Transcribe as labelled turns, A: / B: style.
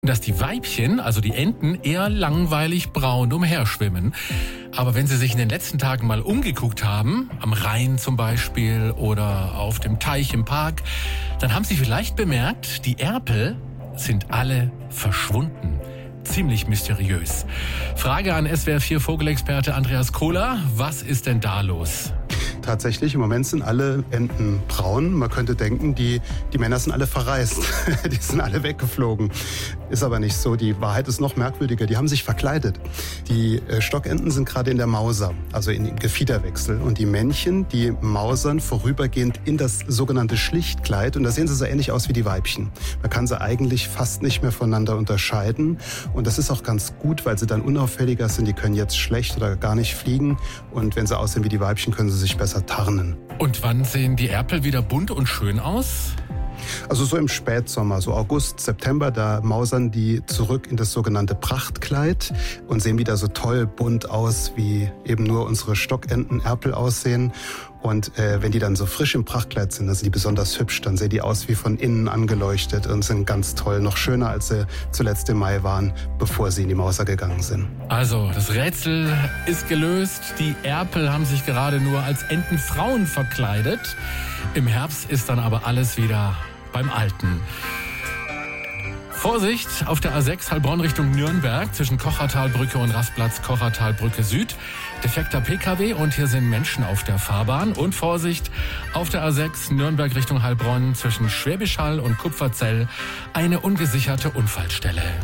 A: dass die Weibchen, also die Enten, eher langweilig braun umherschwimmen. Aber wenn Sie sich in den letzten Tagen mal umgeguckt haben, am Rhein zum Beispiel oder auf dem Teich im Park, dann haben Sie vielleicht bemerkt, die Erpel sind alle verschwunden. Ziemlich mysteriös. Frage an SWR4 Vogelexperte Andreas Kohler, was ist denn da los?
B: Tatsächlich, im Moment sind alle Enten braun. Man könnte denken, die Männer sind alle verreist. Die sind alle weggeflogen. Ist aber nicht so. Die Wahrheit ist noch merkwürdiger. Die haben sich verkleidet. Die Stockenten sind gerade in der Mauser, also in Gefiederwechsel. Und die Männchen, die mausern vorübergehend in das sogenannte Schlichtkleid. Und da sehen sie so ähnlich aus wie die Weibchen. Man kann sie eigentlich fast nicht mehr voneinander unterscheiden. Und das ist auch ganz gut, weil sie dann unauffälliger sind. Die können jetzt schlecht oder gar nicht fliegen. Und wenn sie aussehen wie die Weibchen, können sie sich besser tarnen.
A: Und wann sehen die Erpel wieder bunt und schön aus?
B: Also so im Spätsommer, so August, September, da mausern die zurück in das sogenannte Prachtkleid und sehen wieder so toll bunt aus, wie eben nur unsere Stockenten Erpel aussehen. Und wenn die dann so frisch im Prachtkleid sind, dann sind die besonders hübsch, dann sehen die aus wie von innen angeleuchtet und sind ganz toll, noch schöner, als sie zuletzt im Mai waren, bevor sie in die Mauser gegangen sind.
A: Also, das Rätsel ist gelöst. Die Erpel haben sich gerade nur als Entenfrauen verkleidet. Im Herbst ist dann aber alles wieder beim Alten. Vorsicht auf der A6 Heilbronn Richtung Nürnberg zwischen Kochertalbrücke und Rastplatz Kochertalbrücke Süd. Defekter PKW und hier sind Menschen auf der Fahrbahn. Und Vorsicht auf der A6 Nürnberg Richtung Heilbronn zwischen Schwäbisch Hall und Kupferzell eine ungesicherte Unfallstelle.